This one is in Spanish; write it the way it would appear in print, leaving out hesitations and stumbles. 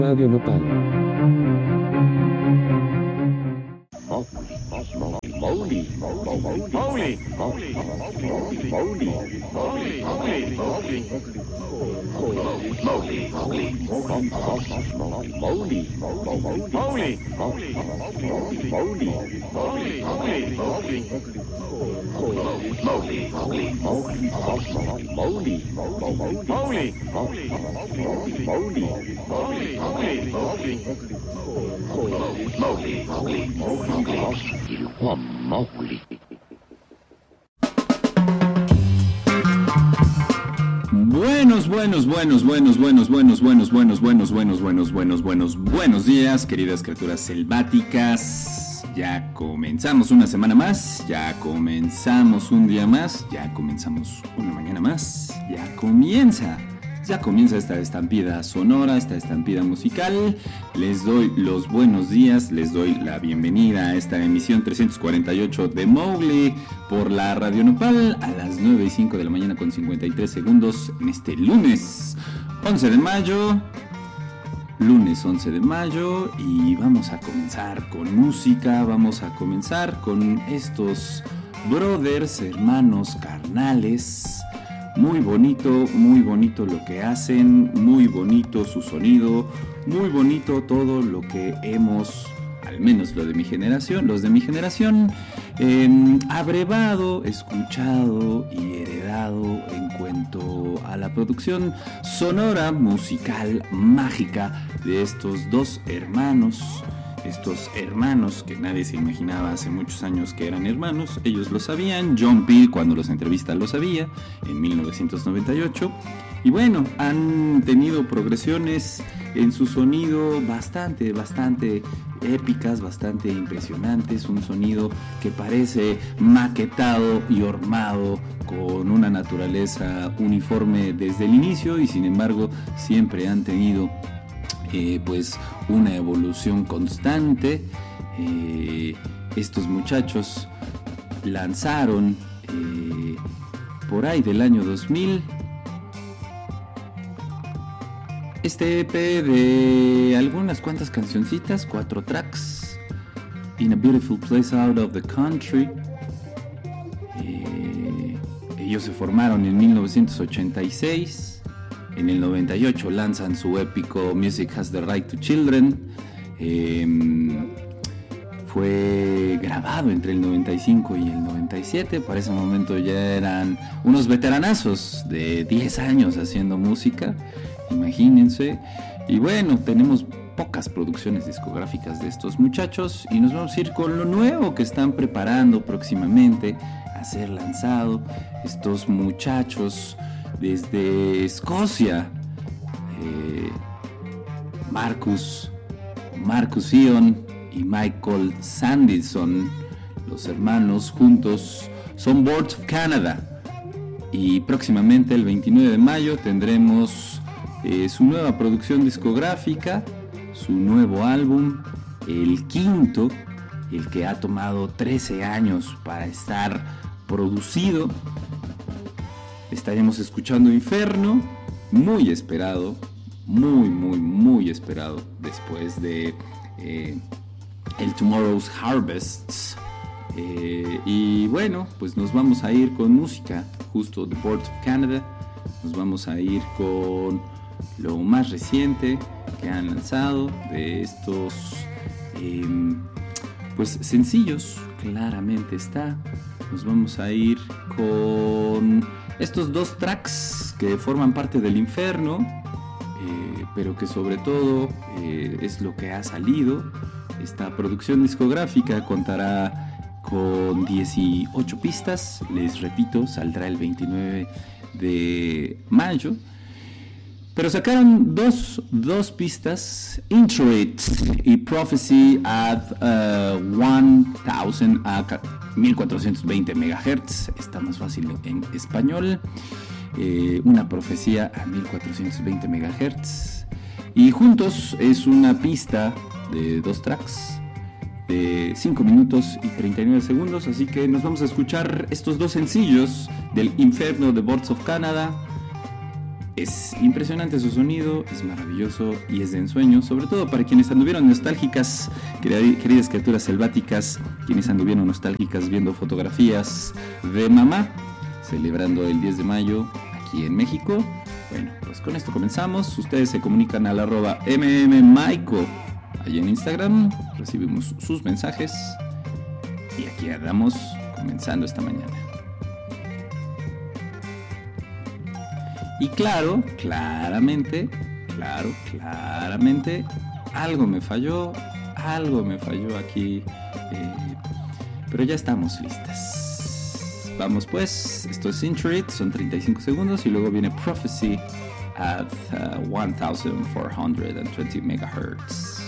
Radio Nopal. Buenos días, queridas criaturas selváticas. Ya comenzamos una semana más, ya comenzamos un día más, ya comenzamos una mañana más, ya comienza esta estampida sonora, esta estampida musical. Les doy los buenos días, les doy la bienvenida a esta emisión 348 de Mowgli por la Radio Nopal a las 9:05 de la mañana con 53 segundos en este lunes 11 de mayo. Lunes 11 de mayo, y vamos a comenzar con música, vamos a comenzar con estos brothers, hermanos carnales. Muy bonito lo que hacen, muy bonito su sonido, muy bonito todo lo que hemos, al menos los de mi generación, abrevado, escuchado y heredado en cuanto a la producción sonora, musical, mágica de estos dos hermanos. Estos hermanos que nadie se imaginaba hace muchos años que eran hermanos. Ellos lo sabían, John Peel cuando los entrevista lo sabía, en 1998. Y bueno, han tenido progresiones en su sonido bastante épicas, bastante impresionantes. Un sonido que parece maquetado y hormado con una naturaleza uniforme desde el inicio, y sin embargo siempre han tenido pues una evolución constante. Estos muchachos lanzaron por ahí del año 2000 este EP de algunas cuantas cancioncitas, 4 tracks, In a Beautiful Place Out of the Country. Ellos se formaron en 1986. En el 98 lanzan su épico Music Has the Right to Children. Fue grabado entre el 95 y el 97. Para ese momento ya eran unos veteranazos de 10 años haciendo música, imagínense. Y bueno, tenemos pocas producciones discográficas de estos muchachos, y nos vamos a ir con lo nuevo que están preparando próximamente a ser lanzado. Estos muchachos desde Escocia, Marcus Ion y Michael Sandison, los hermanos juntos son Boards of Canada, y próximamente el 29 de mayo tendremos su nueva producción discográfica, su nuevo álbum, el quinto, el que ha tomado 13 años para estar producido. Estaremos escuchando Inferno, muy esperado, muy esperado, después de el Tomorrow's Harvests. Y bueno, pues nos vamos a ir con música justo de Boards of Canada. Nos vamos a ir con lo más reciente que han lanzado de estos pues sencillos, claramente está. Nos vamos a ir con estos 2 tracks que forman parte del Inferno, pero que sobre todo es lo que ha salido. Esta producción discográfica contará con 18 pistas, les repito, saldrá el 29 de mayo. Pero sacaron dos pistas, Introit y Prophecy at 1420 MHz, está más fácil en español. Una profecía a 1420 MHz. Y juntos es una pista de 2 tracks de 5 minutos y 39 segundos. Así que nos vamos a escuchar estos 2 sencillos del Inferno de Boards of Canada. Es impresionante su sonido, es maravilloso y es de ensueño, sobre todo para quienes anduvieron nostálgicas, queridas criaturas selváticas, quienes anduvieron nostálgicas viendo fotografías de mamá, celebrando el 10 de mayo aquí en México. Bueno, pues con esto comenzamos. Ustedes se comunican al @mmmaico allí en Instagram, recibimos sus mensajes y aquí andamos comenzando esta mañana. Y claramente, algo me falló aquí, pero ya estamos listas. Vamos pues, esto es Intro-It, son 35 segundos y luego viene Prophecy at 1420 MHz.